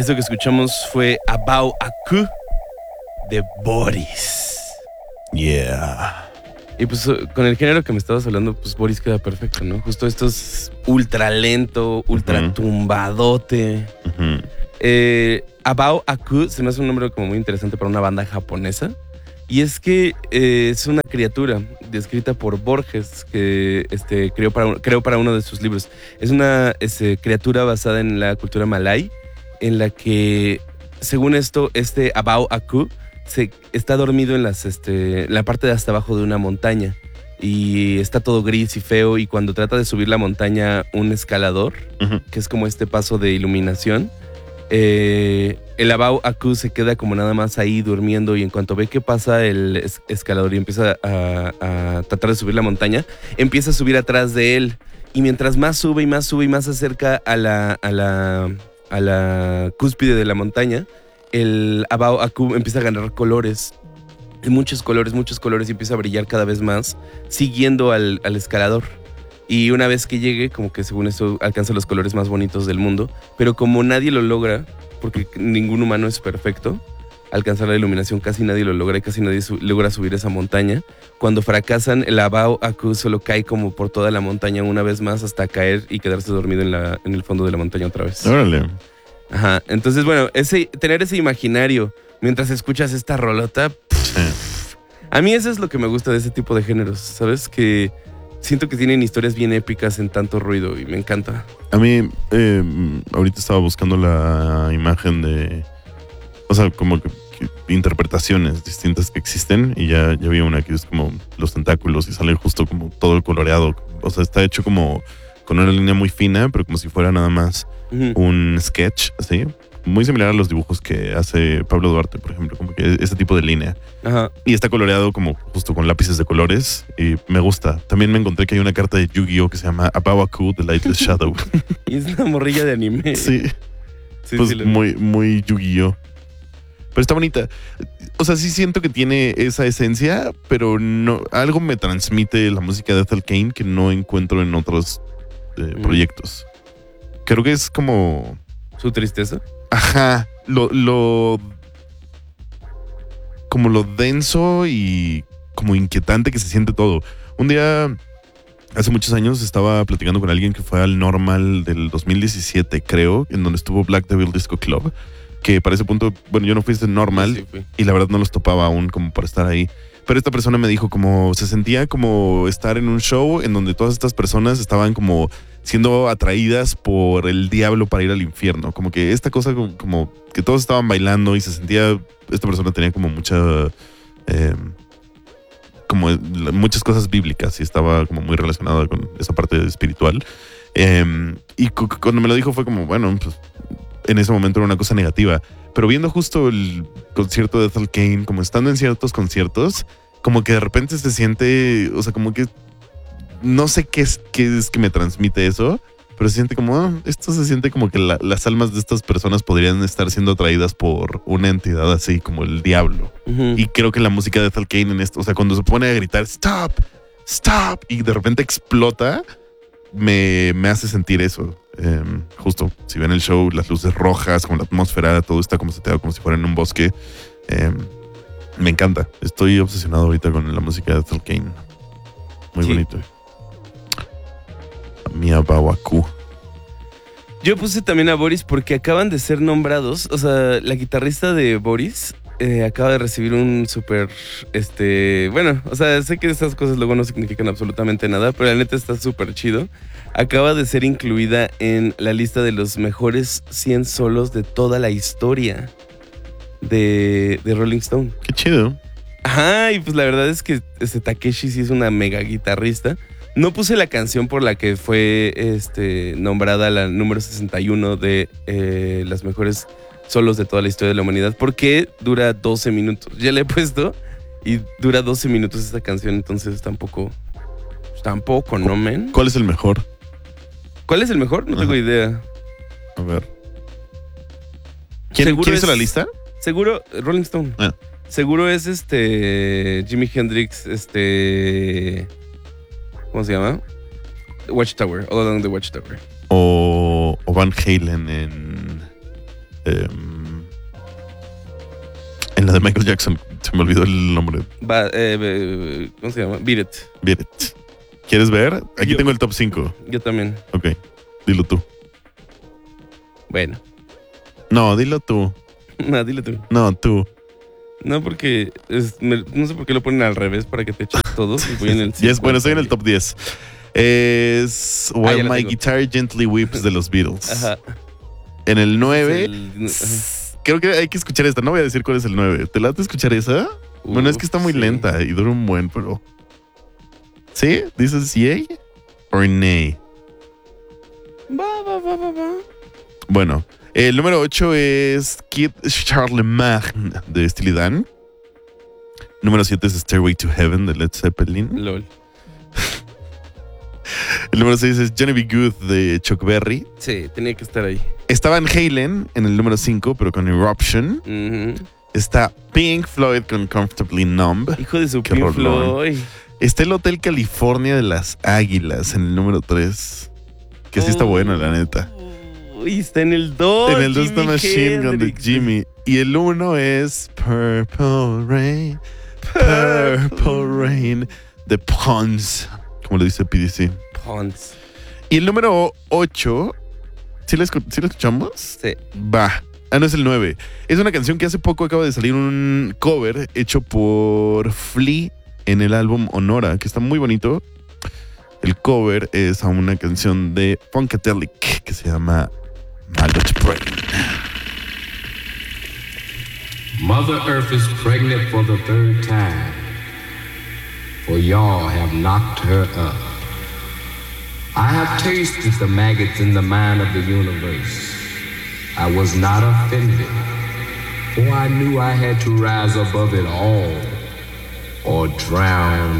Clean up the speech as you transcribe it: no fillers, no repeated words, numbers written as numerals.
Esto que escuchamos fue About a Coup de Boris. Yeah. Y pues con el género que me estabas hablando, pues Boris queda perfecto, ¿no? Justo esto es ultra lento, ultra tumbadote. About a Coup se me hace un nombre como muy interesante para una banda japonesa. Y es que es una criatura descrita por Borges que creó para uno de sus libros. Es una criatura basada en la cultura malay, en la que, según esto, About a Coup está dormido en la parte de hasta abajo de una montaña. Y está todo gris y feo. Y cuando trata de subir la montaña, un escalador, que es como este paso de iluminación, el About a Coup se queda como nada más ahí durmiendo, y en cuanto ve que pasa el escalador y empieza a tratar de subir la montaña, empieza a subir atrás de él, y mientras más sube y más sube y más se acerca a la cúspide de la montaña, el About a Coup empieza a ganar colores, muchos colores, y empieza a brillar cada vez más, siguiendo al escalador. Y una vez que llegue, como que según esto alcanza los colores más bonitos del mundo. Pero como nadie lo logra, porque ningún humano es perfecto, alcanzar la iluminación casi nadie lo logra y casi nadie logra subir esa montaña. Cuando fracasan, el About a Coup solo cae como por toda la montaña una vez más hasta caer y quedarse dormido en el fondo de la montaña otra vez. Órale. Ajá, entonces bueno, tener ese imaginario mientras escuchas esta rolota, a mí eso es lo que me gusta de ese tipo de géneros, ¿sabes? Que siento que tienen historias bien épicas en tanto ruido y me encanta. A mí, ahorita estaba buscando la imagen de, o sea, como que interpretaciones distintas que existen, y ya vi una que es como los tentáculos y sale justo como todo el coloreado. O sea, está hecho como con una línea muy fina, pero como si fuera nada más un sketch, así. Muy similar a los dibujos que hace Pablo Duarte, por ejemplo, como que ese tipo de línea. Ajá. Y está coloreado como justo con lápices de colores y me gusta. También me encontré que hay una carta de Yu-Gi-Oh que se llama About a Coup, The Lightless Shadow. Y es una morrilla de anime. Sí. Pues sí, muy Yu-Gi-Oh. Pero está bonita. O sea, sí siento que tiene esa esencia, pero no, algo me transmite la música de Ethel Cain que no encuentro en otros proyectos. Creo que es como... ¿Su tristeza? Ajá, como lo denso y como inquietante que se siente todo. Un día, hace muchos años, estaba platicando con alguien que fue al Normal del 2017, creo, en donde estuvo Black Devil Disco Club, que para ese punto, bueno, yo no fui a ese Normal, sí, fui. Y la verdad no los topaba aún como para estar ahí. Pero esta persona me dijo como se sentía como estar en un show en donde todas estas personas estaban como siendo atraídas por el diablo para ir al infierno. Como que esta cosa como que todos estaban bailando y se sentía, esta persona tenía como como muchas cosas bíblicas y estaba como muy relacionada con esa parte espiritual. Y cuando me lo dijo fue como, bueno, pues en ese momento era una cosa negativa. Pero viendo justo el concierto de Ethel Cain, como estando en ciertos conciertos, como que de repente se siente, o sea, como que no sé qué es que me transmite eso, pero se siente como, esto se siente como que las almas de estas personas podrían estar siendo atraídas por una entidad así como el diablo. Y creo que la música de Ethel Cain en esto, o sea, cuando se pone a gritar stop, stop, y de repente explota, me hace sentir eso. Justo, si ven el show, las luces rojas, con la atmósfera, todo está como seteado como si fuera en un bosque. Me encanta. Estoy obsesionado ahorita con la música de Ethel Cain. Muy bonito. Mi About a Coup. Yo puse también a Boris porque acaban de ser nombrados. O sea, la guitarrista de Boris acaba de recibir un súper, bueno, o sea, sé que estas cosas luego no significan absolutamente nada, pero la neta está súper chido. Acaba de ser incluida en la lista de los mejores 100 solos de toda la historia de Rolling Stone. Qué chido. Ajá, y pues la verdad es que Takeshi sí es una mega guitarrista. No puse la canción por la que fue nombrada la número 61 de las mejores solos de toda la historia de la humanidad, porque dura 12 minutos. Ya le he puesto y dura 12 minutos esta canción, entonces tampoco, ¿no, men? ¿Cuál es el mejor? ¿Cuál es el mejor? No tengo idea. A ver. ¿Quién hizo la lista? Seguro, Rolling Stone. Seguro es Jimi Hendrix, ¿cómo se llama? Watchtower, All Along the Watchtower. O Van Halen en En la de Michael Jackson, se me olvidó el nombre. ¿Cómo se llama? Beat It. Beat It. ¿Quieres ver? Aquí Yo. tengo el top 5. Yo también. Ok, dilo tú. Bueno. No, dilo tú. No, dile tú. No, tú. No, porque no sé por qué lo ponen al revés para que te eches todo. Y voy en el Yes, bueno, estoy en el top 10. Es ya While lo My tengo. Guitar Gently Weeps de los Beatles. Ajá. En el 9, Ajá. creo que hay que escuchar esta. No voy a decir cuál es el 9. ¿Te late escuchar esa? Bueno, es que está muy Sí. lenta y dura un buen, pero... ¿Sí? ¿Dices yay or nay? Va. Bueno, el número 8 es Kid Charlemagne de Steely Dan. Número 7 es Stairway to Heaven de Led Zeppelin. LOL. El número 6 es Johnny B. Good de Chuck Berry. Sí, tenía que estar ahí. Está Van Halen en el número 5, pero con Eruption. Ujú. Está Pink Floyd con Comfortably Numb. Hijo de su Qué Pink rolón. Floyd. Está el Hotel California de las Águilas en el número 3. Que sí está bueno, la neta. Uy, está en el 2. En el 2 está Machine Gun de Jimmy. Y el 1 es Purple Rain. Purple Rain de Pons. Como lo dice PDC. Pons. Y el número 8. ¿Sí lo escuchamos? Sí. Va. Ah, no, es el 9. Es una canción que hace poco acaba de salir un cover hecho por Flea en el álbum Honora, que está muy bonito. El cover es a una canción de Funkadelic que se llama Mallet Brain. Mother Earth is pregnant for the third time, for y'all have knocked her up. I have tasted the maggots in the mind of the universe. I was not offended, for I knew I had to rise above it all or drown